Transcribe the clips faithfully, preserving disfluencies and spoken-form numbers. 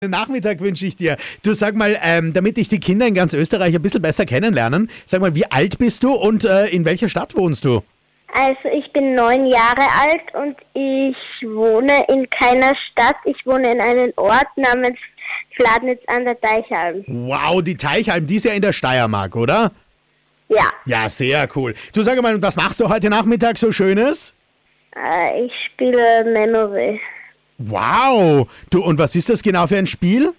Nachmittag wünsche ich dir. Du, sag mal, ähm, damit ich die Kinder in ganz Österreich ein bisschen besser kennenlernen, sag mal, wie alt bist du und äh, in welcher Stadt wohnst du? Also ich bin neun Jahre alt und ich wohne in keiner Stadt. Ich wohne in einem Ort namens Fladnitz an der Teichhalm. Wow, die Teichhalm, die ist ja in der Steiermark, oder? Ja, Ja, sehr cool. Du, sag mal, und was machst du heute Nachmittag so Schönes? äh, ich spiele Memory. Wow. Du, und was ist das genau für ein Spiel?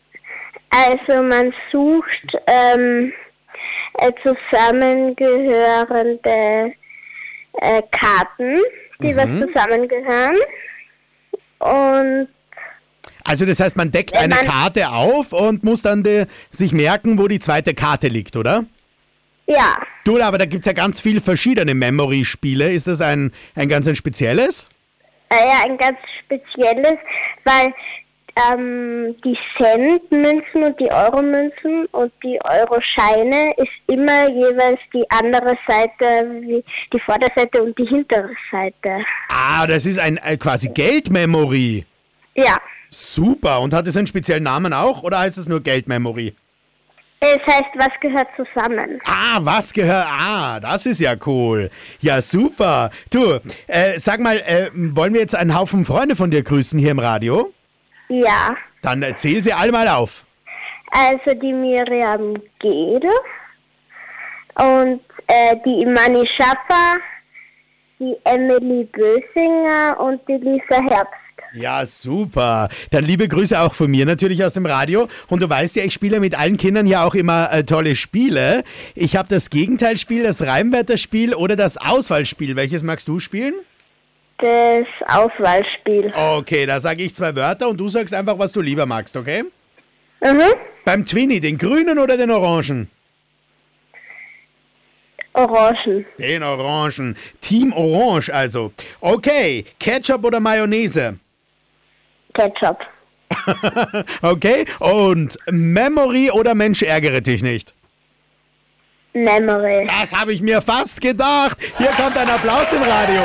Also man sucht ähm, äh, zusammengehörende äh, Karten, die Mhm. was zusammengehören. Und Also das heißt, man deckt Wenn eine man- Karte auf und muss dann de, sich merken, wo die zweite Karte liegt, oder? ja, Du, aber da gibt es ja ganz viele verschiedene Memory-Spiele. Ist das ein, ein ganz ein spezielles? äh, ja, ein ganz spezielles, weil ähm, die Centmünzen und die Euromünzen und die Euroscheine ist immer jeweils die andere Seite, wie die Vorderseite und die hintere Seite. Ah, das ist ein äh, quasi Geldmemory. Ja, Super. Und hat es einen speziellen Namen auch oder heißt es nur Geldmemory? es heißt, was gehört zusammen? Ah, was gehört? Ah, das ist ja cool. Ja, super. Du, äh, sag mal, äh, wollen wir jetzt einen Haufen Freunde von dir grüßen hier im Radio? Ja, Dann erzähl sie alle mal auf. also die Miriam Gede und äh, die Imani Schaffer, die Emily Bösinger und die Lisa Herbst. Ja, super. Dann liebe Grüße auch von mir natürlich aus dem Radio. Und du weißt ja, ich spiele mit allen Kindern hier auch immer äh, tolle Spiele. Ich habe das Gegenteilspiel, das Reimwörterspiel oder das Auswahlspiel. Welches magst du spielen? Das Auswahlspiel. Okay, da sage ich zwei Wörter und du sagst einfach, was du lieber magst, okay? Mhm. Beim Twinny, den grünen oder den orangen? Orangen. Den orangen. Team Orange also. Okay, Ketchup oder Mayonnaise? Ketchup. Okay, und Memory oder Mensch ärgere dich nicht? Memory. Das habe ich mir fast gedacht. Hier kommt ein Applaus im Radio.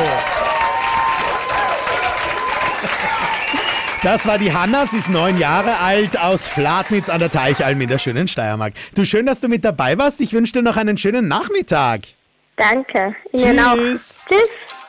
Das war die Hanna, sie ist neun Jahre alt, aus Fladnitz an der Teichhalm in der schönen Steiermark. Du, schön, dass du mit dabei warst. Ich wünsche dir noch einen schönen Nachmittag. Danke. Ihnen auch. Tschüss. Tschüss.